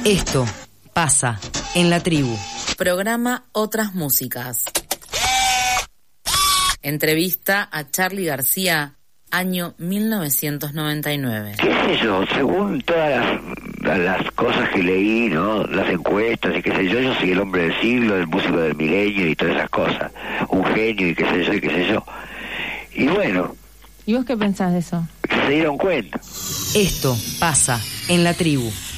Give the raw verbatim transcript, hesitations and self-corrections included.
Esto pasa en la tribu. Programa Otras Músicas. Entrevista a Charly García, año mil novecientos noventa y nueve. ¿Qué sé yo? Según todas las, las cosas que leí, ¿no? Las encuestas y qué sé yo, yo soy el hombre del siglo, el músico del milenio y todas esas cosas. Un genio y qué sé yo y qué sé yo. Y bueno. ¿Y vos qué pensás de eso? Se dieron cuenta. Esto pasa en la tribu.